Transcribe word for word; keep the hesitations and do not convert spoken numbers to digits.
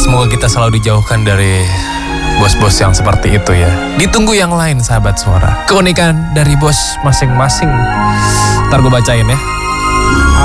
semoga kita selalu dijauhkan dari bos-bos yang seperti itu ya. Ditunggu yang lain sahabat suara. Keunikan dari bos masing-masing. Ntar gue bacain ya.